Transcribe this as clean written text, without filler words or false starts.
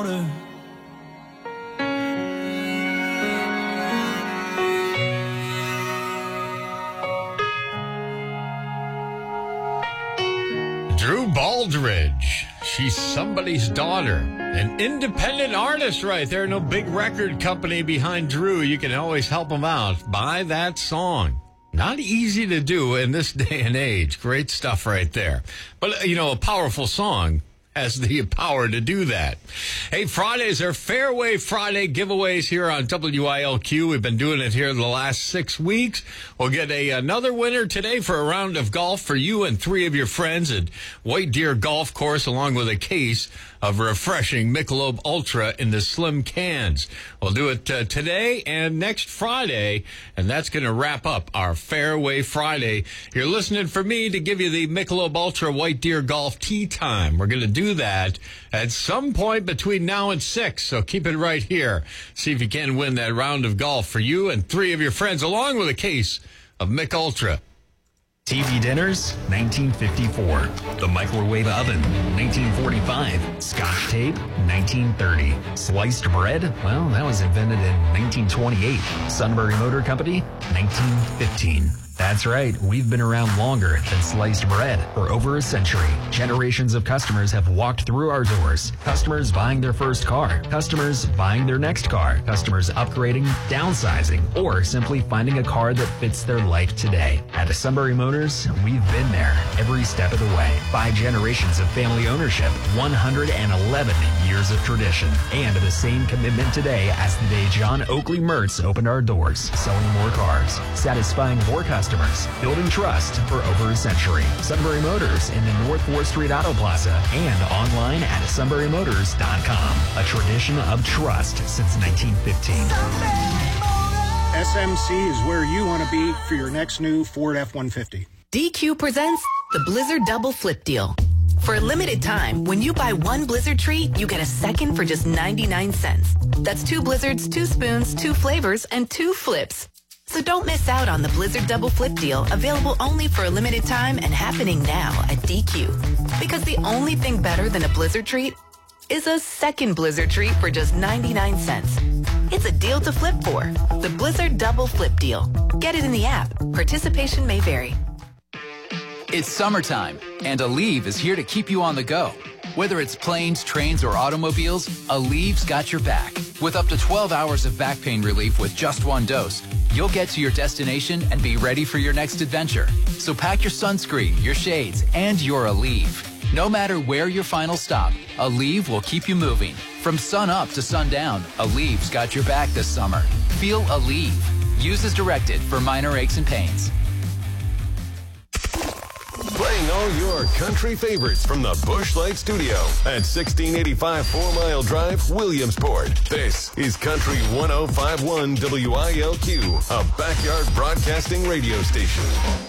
Drew Baldridge. She's somebody's daughter. An independent artist right there. No big record company behind Drew. You can always help them out. Buy that song. Not easy to do in this day and age. Great stuff right there. But, a powerful song has the power to do that. Hey, Fridays are Fairway Friday giveaways here on WILQ. We've been doing it here the last 6 weeks. We'll get another winner today for a round of golf for you and 3 of your friends at White Deer Golf Course, along with a case of refreshing Michelob Ultra in the slim cans. We'll do it today and next Friday, and that's going to wrap up our Fairway Friday. You're listening for me to give you the Michelob Ultra White Deer Golf Tee Time. We're going to do that at some point between now and 6, so keep it right here. See if you can win that round of golf for you and 3 of your friends, along with a case of Mich Ultra. TV dinners, 1954. The microwave oven, 1945. Scotch tape, 1930. Sliced bread, well, that was invented in 1928. Sunbury Motor Company, 1915. That's right, we've been around longer than sliced bread. For over a century, generations of customers have walked through our doors. Customers buying their first car, customers buying their next car, customers upgrading, downsizing, or simply finding a car that fits their life today. At Sunbury Motors, we've been there every step of the way. 5 generations of family ownership, 111 years of tradition, and the same commitment today as the day John Oakley Mertz opened our doors, selling more cars, satisfying more customers, building trust for over a century. Sunbury Motors in the North 4th Street Auto Plaza and online at sunburymotors.com. A tradition of trust since 1915. SMC is where you want to be for your next new Ford F-150. DQ presents the Blizzard Double Flip Deal. For a limited time, when you buy 1 Blizzard treat, you get a second for just 99 cents. That's 2 Blizzards, 2 spoons, 2 flavors, and 2 flips. So don't miss out on the Blizzard Double Flip Deal, available only for a limited time and happening now at DQ. Because the only thing better than a Blizzard treat is a second Blizzard treat for just 99 cents. It's a deal to flip for. The Blizzard Double Flip Deal. Get it in the app. Participation may vary. It's summertime, and Aleve is here to keep you on the go. Whether it's planes, trains, or automobiles, Aleve's got your back. With up to 12 hours of back pain relief with just 1 dose, you'll get to your destination and be ready for your next adventure. So pack your sunscreen, your shades, and your Aleve. No matter where your final stop, Aleve will keep you moving. From sun up to sundown, Aleve's got your back this summer. Feel Aleve. Use as directed for minor aches and pains. Playing all your country favorites from the Busch Light Studio at 1685 4 Mile Drive, Williamsport. This is Country 105.1 WILQ, a backyard broadcasting radio station.